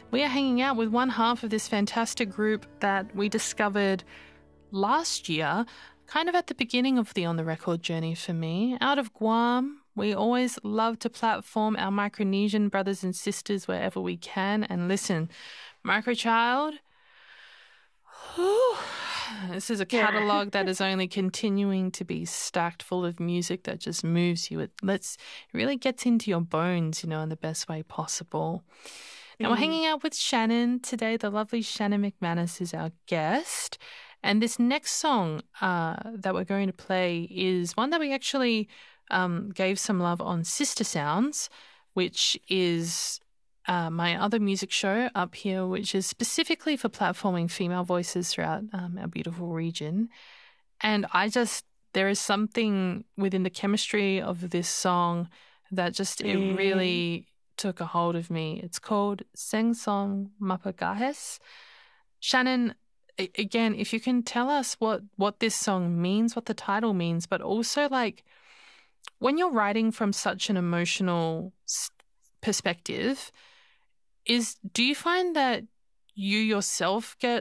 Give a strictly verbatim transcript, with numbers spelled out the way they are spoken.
We are hanging out with one half of this fantastic group that we discovered last year, kind of at the beginning of the On the Record journey for me. Out of Guam, we always love to platform our Micronesian brothers and sisters wherever we can. And listen, Microchild, whew, this is a catalogue yeah. that is only continuing to be stacked full of music that just moves you. It lets, it really gets into your bones, you know, in the best way possible. Now, we're hanging out with Shannon today. The lovely Shannon McManus is our guest. And this next song uh, that we're going to play is one that we actually um, gave some love on Sister Sounds, which is uh, my other music show up here, which is specifically for platforming female voices throughout um, our beautiful region. And I just, there is something within the chemistry of this song that just, it Mm. really took a hold of me. It's called Seng Song Mapagahes. Shannon, a- again, if you can tell us what, what this song means, what the title means, but also like when you're writing from such an emotional s- perspective, is do you find that you yourself get